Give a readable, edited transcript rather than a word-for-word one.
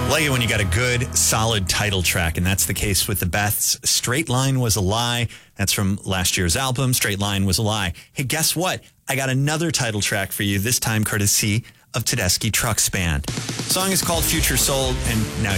Like it when you got a good, solid title track, and that's the case with the Beths. Straight Line Was a Lie. That's from last year's album, Straight Line Was a Lie. Hey, guess what? I got another title track for you, this time courtesy of Tedeschi Trucks Band. The song is called Future Soul, and now